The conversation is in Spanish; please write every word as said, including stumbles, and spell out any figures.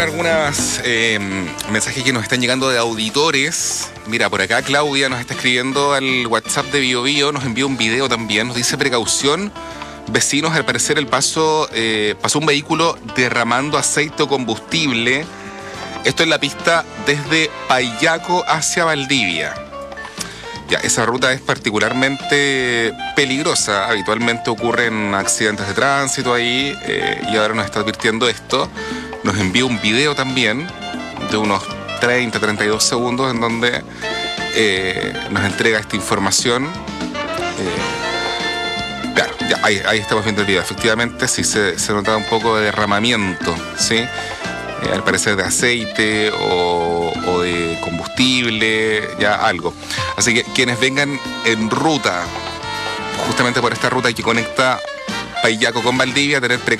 algunos eh, mensajes que nos están llegando de auditores. Mira, por acá Claudia nos está escribiendo al WhatsApp de Bio Bio, nos envió un video también, nos dice precaución, vecinos, al parecer el paso, eh, pasó un vehículo derramando aceite o combustible. Esto en la pista desde Payaco hacia Valdivia. Ya, esa ruta es particularmente peligrosa, habitualmente ocurren accidentes de tránsito ahí, eh, y ahora nos está advirtiendo esto. Nos envía un video también de unos treinta, treinta y dos segundos en donde eh, nos entrega esta información. Eh, claro, ya, ahí, ahí estamos viendo el video. Efectivamente, sí se, se nota un poco de derramamiento, ¿sí? Eh, al parecer de aceite o, o de combustible, ya algo. Así que quienes vengan en ruta, justamente por esta ruta que conecta Payaco con Valdivia, tener precaución.